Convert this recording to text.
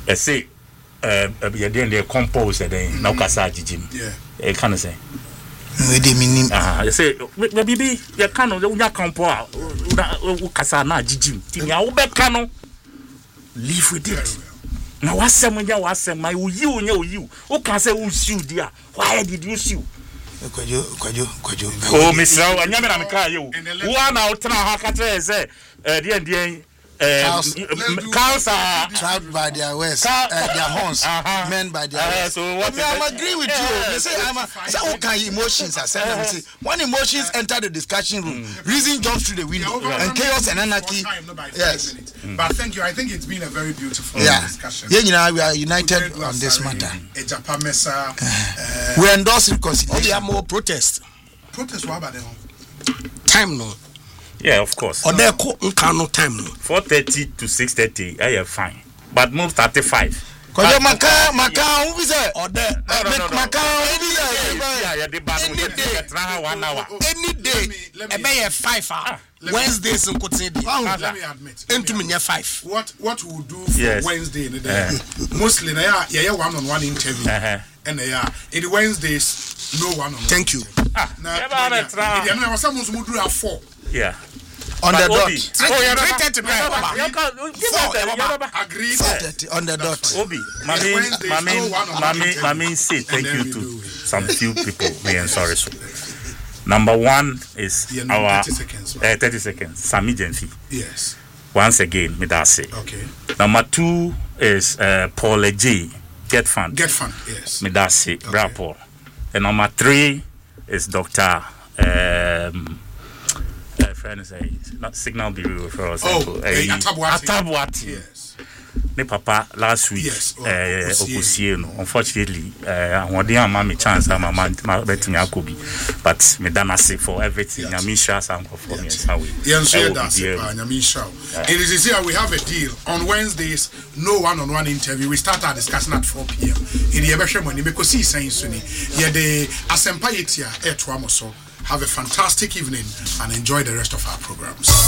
I say they compose then now kasa jijim. Yeah. Can say. I say baby you can unya compo kasa na jijim. Tinya wo be kano live with it. Now wasem my you who can say who sue dear. Why did you sue? Kwajo. Oh, Mr. Anyame na meka you. Who are now tena ha ka tell say the cows are trapped by their waist, their horns, men by their waist. So what I'm agree with you. They say say okay emotions are said. Say when emotions enter the discussion room, reason jumps through the window and chaos and anarchy. Yes. But thank you. I think it's been a very beautiful discussion. Yeah, we are united on this matter. We endorse reconciliation. There are more protests. Protest what about them? Time no. Yeah, of course. Or there no time no. 4:30 to 6:30, I am fine. But move 35. Kojo maka who be say? Or there maka who be say? Yeah, the bad one hour. Any day. Ebe 5 hours. Wednesdays in Kotidi. Let me admit. Into me 5. What we will do for Wednesday in the day. Mostly yeah one-on-one interview. And in Wednesdays no one-on-one. Thank you. Now someone who do have 4. Yeah. On the dot. 3:30 Agreed. On the dot. Obi, Mami say thank you to some few people. Me and sorry. So. Number 1 is our 30 seconds. Sami Jenfi. Yes. Once again, me that say. Okay. Number 2 is Paul J. Get Fund. Yes. Me that say. Bra Paul. And number 3 is Dr. Friend say not Signal Bureau for us. Atabuati. Yes. Me papa last week Okusie no unfortunately won am me chance am betting akobi but me dana say for everything Nyamisha sam for me and we Nyamisha. It is here we have a deal on Wednesdays, no one-on-one interview. We start our discussion at 4 p.m. in the Ebeshe money because see saying suni ye the asempa yetia etwa moso. Have a fantastic evening and enjoy the rest of our programs.